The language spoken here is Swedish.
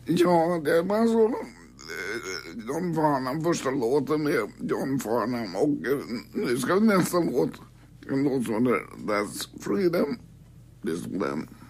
Ja, det var så. John Farnham, första låten med John Farnham. Och nu ska vi nästa låt. En låt som heter That's Freedom. Det är som den.